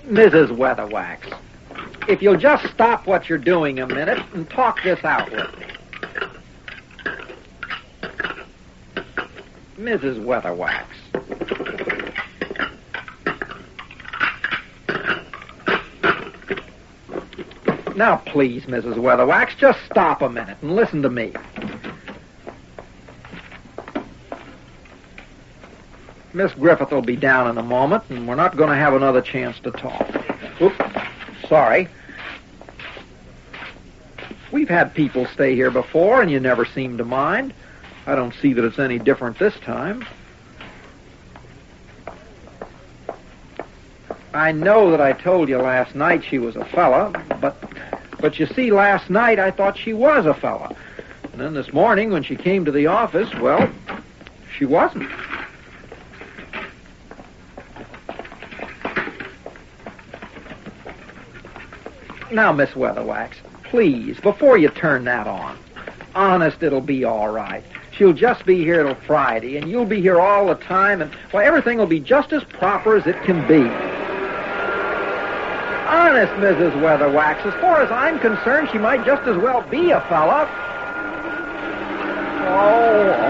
Mrs. Weatherwax, if you'll just stop what you're doing a minute and talk this out with me. Mrs. Weatherwax. Now, please, Mrs. Weatherwax, just stop a minute and listen to me. Miss Griffith will be down in a moment, and we're not going to have another chance to talk. Oops, sorry. We've had people stay here before, and you never seem to mind. I don't see that it's any different this time. I know that I told you last night she was a fella, but you see, last night I thought she was a fella. And then this morning, when she came to the office, well, she wasn't. Now, Miss Weatherwax, please, before you turn that on, honest, it'll be all right. She'll just be here till Friday, and you'll be here all the time, and, well, everything will be just as proper as it can be. Honest, Mrs. Weatherwax, as far as I'm concerned, she might just as well be a fella. Oh,